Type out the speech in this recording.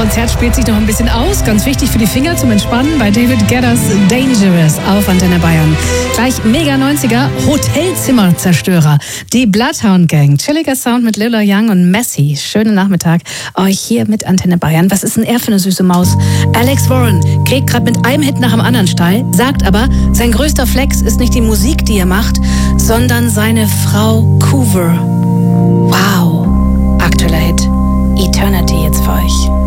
Konzert spielt sich noch ein bisschen aus. Ganz wichtig für die Finger zum Entspannen bei David Geddes Dangerous auf Antenne Bayern. Gleich Mega 90er Hotelzimmerzerstörer. Die Bloodhound Gang. Chilliger Sound mit Lilla Young und Messi. Schönen Nachmittag euch hier mit Antenne Bayern. Was ist denn er für eine süße Maus? Alex Warren kriegt gerade mit einem Hit nach dem anderen steil, sagt aber, sein größter Flex ist nicht die Musik, die er macht, sondern seine Frau Coover. Wow. Aktueller Hit. Eternity jetzt für euch.